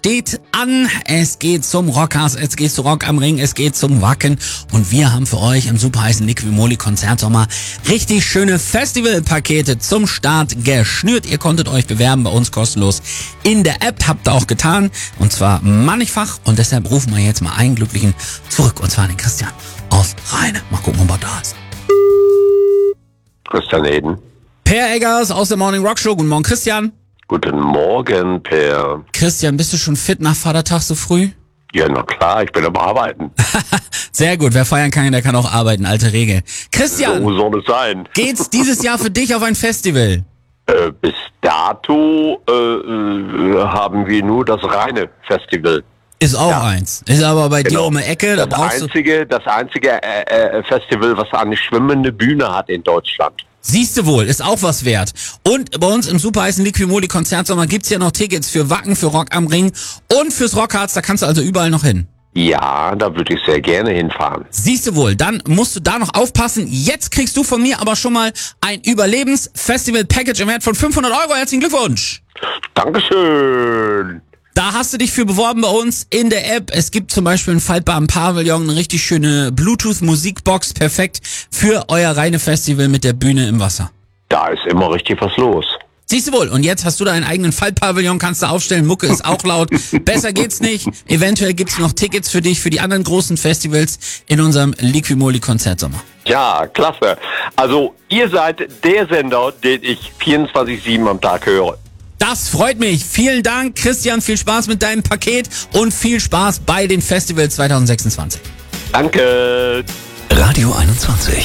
steht an. Es geht zum Rockhaus, es geht zu Rock am Ring, es geht zum Wacken. Und wir haben für euch im super heißen Liquimoli Konzertsommer richtig schöne Festivalpakete zum Start geschnürt. Ihr konntet euch bewerben bei uns kostenlos in der App. Habt ihr auch getan. Und zwar mannigfach. Und deshalb rufen wir jetzt mal einen Glücklichen zurück. Und zwar den Christian aus Rheine. Mal gucken, ob er da ist. Christian Eden. Per Eggers aus der Morning Rock Show. Guten Morgen, Christian. Guten Morgen, Per. Christian, bist du schon fit nach Vatertag so früh? Ja, na klar, ich bin am Arbeiten. Sehr gut, wer feiern kann, der kann auch arbeiten, alte Regel. Christian, So soll es sein. geht's dieses Jahr für dich auf ein Festival? Bis dato haben wir nur das reine Festival. Ist auch eins. Ist aber bei dir um die Ecke, da Das brauchst du... einzige Festival, was eine schwimmende Bühne hat in Deutschland. Siehst du wohl, ist auch was wert. Und bei uns im super heißen Liquimoli Konzertsommer gibt's ja noch Tickets für Wacken, für Rock am Ring und fürs Rockharz, da kannst du also überall noch hin. Ja, da würde ich sehr gerne hinfahren. Siehst du wohl, dann musst du da noch aufpassen. Jetzt kriegst du von mir aber schon mal ein Überlebens-Festival-Package im Wert von 500 €. Herzlichen Glückwunsch! Dankeschön. Da hast du dich für beworben bei uns in der App. Es gibt zum Beispiel einen faltbaren Pavillon, eine richtig schöne Bluetooth-Musikbox, perfekt für euer reine Festival mit der Bühne im Wasser. Da ist immer richtig was los. Siehst du wohl, und jetzt hast du deinen eigenen Faltpavillon, kannst du aufstellen, Mucke ist auch laut. Besser geht's nicht. Eventuell gibt's noch Tickets für dich für die anderen großen Festivals in unserem Liquimoli Konzertsommer. Ja, klasse. Also, ihr seid der Sender, den ich 24/7 am Tag höre. Das freut mich. Vielen Dank, Christian. Viel Spaß mit deinem Paket und viel Spaß bei den Festivals 2026. Danke. Radio 21.